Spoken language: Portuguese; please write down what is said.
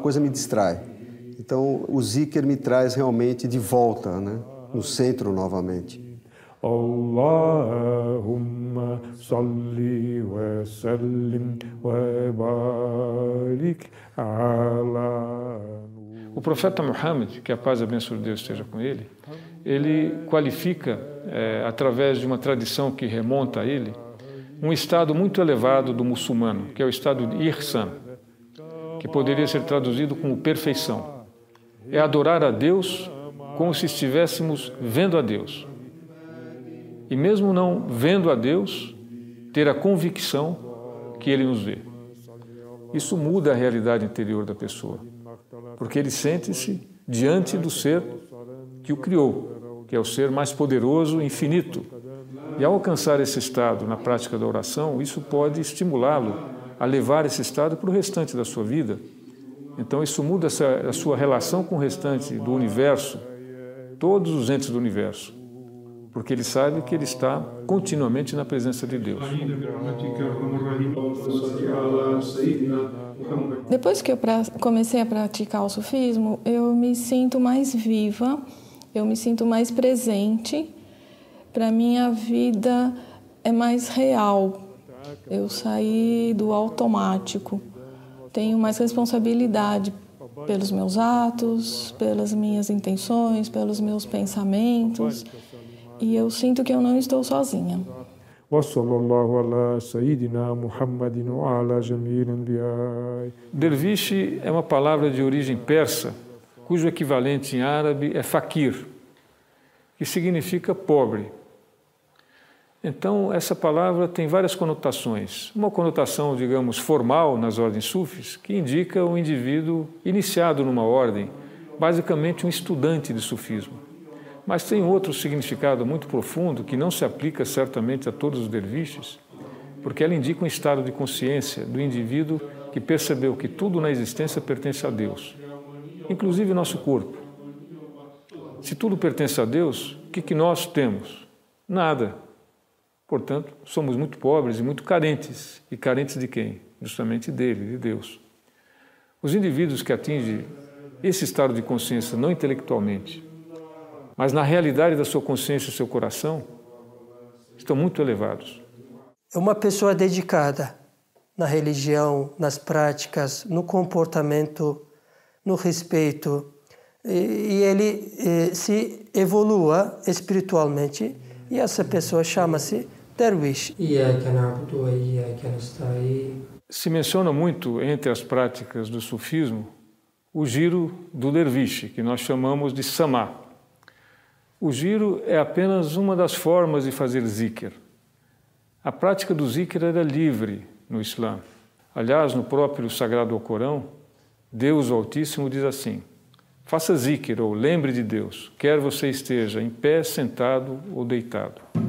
coisa me distrai. Então, o zikr me traz realmente de volta, né? No centro novamente. Allahumma salli wa sallim wa barik ala. O profeta Muhammad, que a paz e a bênção de Deus esteja com ele qualifica, através de uma tradição que remonta a ele, um estado muito elevado do muçulmano, que é o estado de ihsan, que poderia ser traduzido como perfeição. É adorar a Deus como se estivéssemos vendo a Deus. E mesmo não vendo a Deus, ter a convicção que Ele nos vê. Isso muda a realidade interior da pessoa, porque ele sente-se diante do ser que o criou, que é o ser mais poderoso e infinito. E ao alcançar esse estado na prática da oração, isso pode estimulá-lo a levar esse estado para o restante da sua vida. Então isso muda a sua relação com o restante do universo, todos os entes do universo, porque ele sabe que ele está continuamente na presença de Deus. Depois que eu comecei a praticar o sufismo, eu me sinto mais viva, eu me sinto mais presente. Para mim, a vida é mais real. Eu saí do automático. Tenho mais responsabilidade pelos meus atos, pelas minhas intenções, pelos meus pensamentos. E eu sinto que eu não estou sozinha. Derviche é uma palavra de origem persa, cujo equivalente em árabe é fakir, que significa pobre. Então, essa palavra tem várias conotações. Uma conotação, digamos, formal nas ordens sufis, que indica um indivíduo iniciado numa ordem, basicamente um estudante de sufismo. Mas tem outro significado muito profundo que não se aplica certamente a todos os derviches, porque ela indica um estado de consciência do indivíduo que percebeu que tudo na existência pertence a Deus, inclusive o nosso corpo. Se tudo pertence a Deus, o que nós temos? Nada. Portanto, somos muito pobres e muito carentes. E carentes de quem? Justamente dele, de Deus. Os indivíduos que atingem esse estado de consciência não intelectualmente, mas na realidade da sua consciência e seu coração, estão muito elevados. É uma pessoa dedicada na religião, nas práticas, no comportamento, no respeito, e ele se evolua espiritualmente, e essa pessoa chama-se dervish. Se menciona muito entre as práticas do sufismo o giro do derviche, que nós chamamos de samá. O giro é apenas uma das formas de fazer zikr. A prática do zikr era livre no Islã. Aliás, no próprio Sagrado Alcorão, Deus o Altíssimo diz assim: faça zikr ou lembre de Deus, quer você esteja em pé, sentado ou deitado.